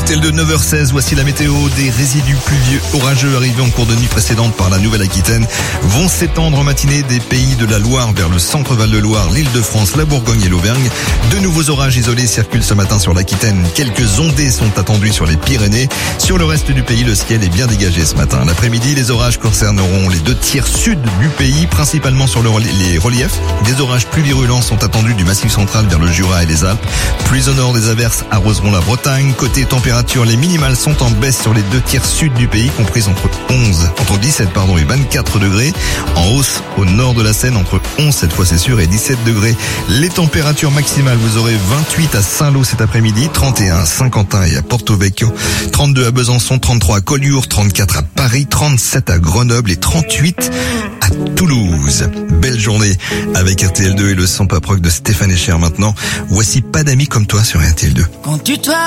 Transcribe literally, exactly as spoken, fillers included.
R T L deux, neuf heures seize, voici la météo. Des résidus pluvieux orageux arrivés en cours de nuit précédente par la Nouvelle-Aquitaine vont s'étendre en matinée des pays de la Loire vers le centre Val-de-Loire, l'Île-de-France, la Bourgogne et l'Auvergne. De nouveaux orages isolés circulent ce matin sur l'Aquitaine. Quelques ondées sont attendues sur les Pyrénées. Sur le reste du pays, le ciel est bien dégagé ce matin. L'après-midi, les orages concerneront les deux tiers sud du pays, principalement sur le reli- les reliefs. Des orages plus virulents sont attendus du Massif central vers le Jura et les Alpes. Plus au nord, des averses arroseront la Bretagne. Côté température, les minimales sont en baisse sur les deux tiers sud du pays, comprises entre onze, entre dix-sept pardon et vingt-quatre degrés. En hausse au nord de la Seine, entre onze cette fois c'est sûr et dix-sept degrés. Les températures maximales, vous aurez vingt-huit à Saint-Lô cet après-midi, trente et un à Saint-Quentin et à Porto Vecchio, trente-deux à Besançon, trente-trois à Collioure, trente-quatre à Paris, trente-sept à Grenoble et trente-huit à Toulouse. Belle journée avec R T L deux et le Sampa Proc de Stéphane Echer maintenant. Voici Pas d'amis comme toi sur R T L deux. Quand tu